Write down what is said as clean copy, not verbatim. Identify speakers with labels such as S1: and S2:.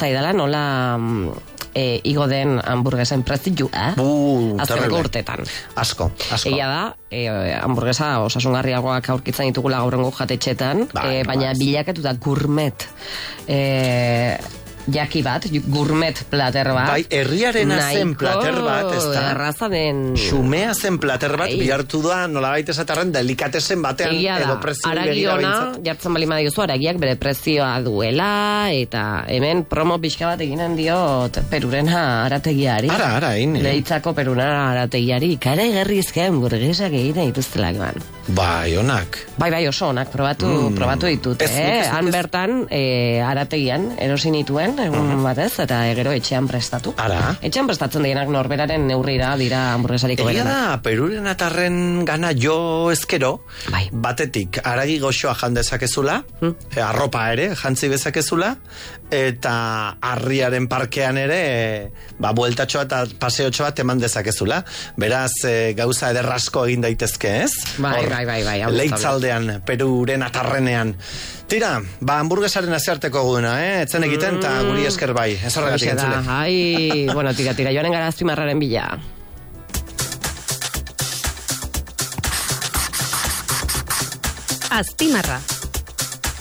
S1: zaidala nola igo den hamburguesen prezioa, azkeneko urtetan.
S2: Asko.
S1: Egia da, hamburguesa osasungarriagoak aurkitzen ditugula gaurrengo jatetxetan, baina bilaketuta gourmet jaki bat, gourmet plater bat.
S2: Bai, herriarena zen plater bat, ez da?
S1: Erraza den...
S2: Xumea zen plater bat, bihartu da, nolabait esatarren, delikatesen batean, edo prezio begira behintzat.
S1: Jartzen bali madiozu, aragiak bere prezioa duela, eta hemen promo pixka bat eginen diot Perurena arategiari.
S2: Ara,
S1: Leitzako Perurena arategiari, kare gerrizken burgesak egiten dituztelak ban.
S2: Bai, onak.
S1: Bai, oso onak, probatu ditut. Han bertan, arategian, erosin dituen, egun batez, eta gero etxean prestatu.
S2: Ara.
S1: Etxean prestatzen dienak norberaren neurrira dira hamburguesariko
S2: berena. Egia da, Peruren atarren gana jo ezkero, batetik, aragi goxoa jan dezakezula, arropa ere, jantzi bezakezula, eta harriaren parkean ere, bueltatxoa eta paseotxoa eman dezakezula. Beraz, gauza ederrasko egin daitezke, ez?
S1: Bai.
S2: Leitzaldean, Peruren atarrenean. Tira, hamburguesaren azearteko guduna, etzen egiten, eta guri esker bai. Ez horregatik entzule.
S1: Bueno, tira, joanen gara Azpimarraren bila.
S3: Azpimarra.